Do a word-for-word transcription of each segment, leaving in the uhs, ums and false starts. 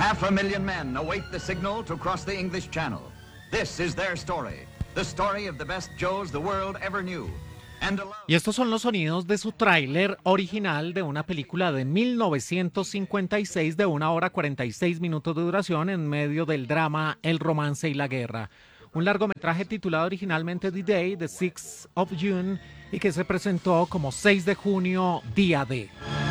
Half a million men await the signal to cross the English Channel. This is their story, the story of the best Joes the world ever knew. Y estos son los sonidos de su tráiler original de una película de mil novecientos cincuenta y seis de una hora cuarenta y seis minutos de duración en medio del drama, el romance y la guerra. Un largometraje titulado originalmente The Day, The sixth of June, y que se presentó como seis de junio, Día D.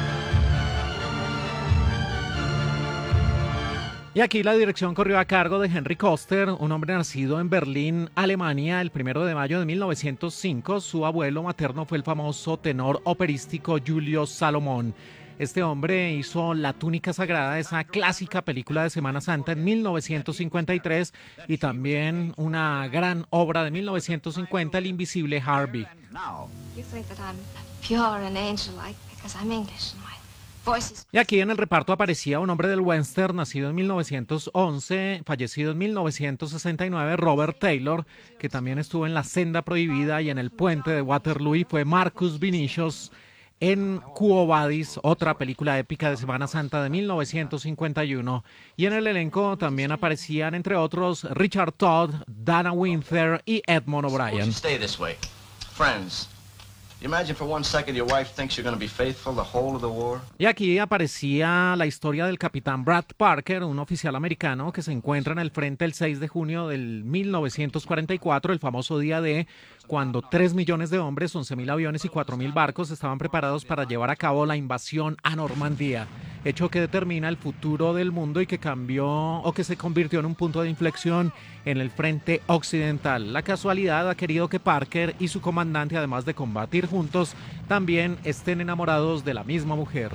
Y aquí la dirección corrió a cargo de Henry Koster, un hombre nacido en Berlín, Alemania, el primero de mayo de mil novecientos cinco. Su abuelo materno fue el famoso tenor operístico Julio Salomón. Este hombre hizo La túnica sagrada, esa clásica película de Semana Santa en mil novecientos cincuenta y tres, y también una gran obra de mil novecientos cincuenta, El invisible Harvey. Y aquí en el reparto aparecía un hombre del western nacido en mil novecientos once, fallecido en mil novecientos sesenta y nueve, Robert Taylor, que también estuvo en La senda prohibida y en El puente de Waterloo, y fue Marcus Vinicius en Quo Vadis, otra película épica de Semana Santa de mil novecientos cincuenta y uno. Y en el elenco también aparecían, entre otros, Richard Todd, Dana Winther y Edmond O'Brien. Y aquí aparecía la historia del capitán Brad Parker, un oficial americano que se encuentra en el frente el seis de junio del mil novecientos cuarenta y cuatro, el famoso día D, cuando tres millones de hombres, once mil aviones y cuatro mil barcos estaban preparados para llevar a cabo la invasión a Normandía, hecho que determina el futuro del mundo y que cambió o que se convirtió en un punto de inflexión en el frente occidental. La casualidad ha querido que Parker y su comandante, además de combatir juntos, también estén enamorados de la misma mujer.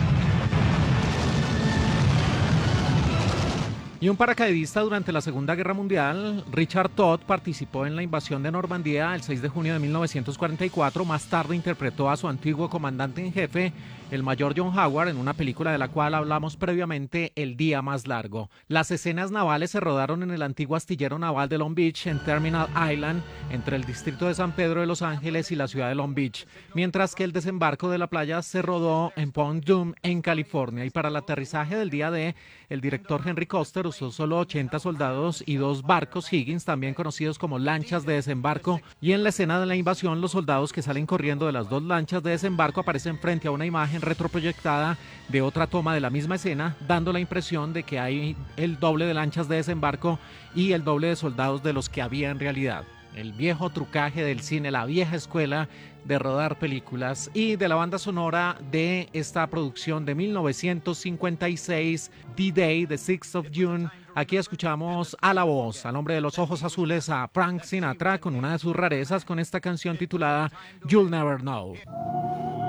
Y un paracaidista durante la Segunda Guerra Mundial, Richard Todd, participó en la invasión de Normandía el seis de junio de mil novecientos cuarenta y cuatro. Más tarde interpretó a su antiguo comandante en jefe, el mayor John Howard, en una película de la cual hablamos previamente, El día más largo. Las escenas navales se rodaron en el antiguo astillero naval de Long Beach, en Terminal Island, entre el distrito de San Pedro de Los Ángeles y la ciudad de Long Beach, mientras que el desembarco de la playa se rodó en Point Dume, en California. Y para el aterrizaje del día D, el director Henry Koster usó solo ochenta soldados y dos barcos Higgins, también conocidos como lanchas de desembarco, y en la escena de la invasión los soldados que salen corriendo de las dos lanchas de desembarco aparecen frente a una imagen retroproyectada de otra toma de la misma escena, dando la impresión de que hay el doble de lanchas de desembarco y el doble de soldados de los que había en realidad. El viejo trucaje del cine, la vieja escuela de rodar películas. Y de la banda sonora de esta producción de mil novecientos cincuenta y seis, The Day, The sixth of June, aquí escuchamos a la voz, al hombre de los ojos azules, a Frank Sinatra, con una de sus rarezas, con esta canción titulada You'll Never Know.